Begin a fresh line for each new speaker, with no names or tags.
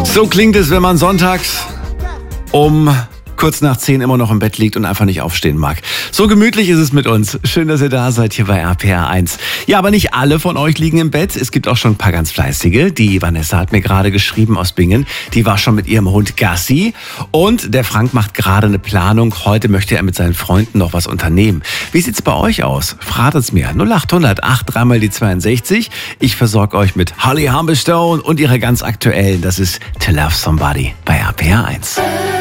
So klingt es, wenn man sonntags um kurz nach 10 immer noch im Bett liegt und einfach nicht aufstehen mag. So gemütlich ist es mit uns. Schön, dass ihr da seid hier bei RPR 1. Ja, aber nicht alle von euch liegen im Bett. Es gibt auch schon ein paar ganz fleißige. Die Vanessa hat mir gerade geschrieben aus Bingen. Die war schon mit ihrem Hund Gassi. Und der Frank macht gerade eine Planung. Heute möchte er mit seinen Freunden noch was unternehmen. Wie sieht's bei euch aus? Fraget's mir. 0800 83 die 62. Ich versorge euch mit Holly Humberstone und ihrer ganz aktuellen. Das ist To Love Somebody bei RPR 1.